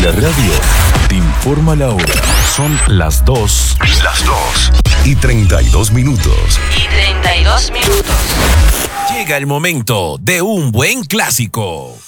La radio te informa la hora. Son las 2. Las 2:32. Llega el momento de un buen clásico.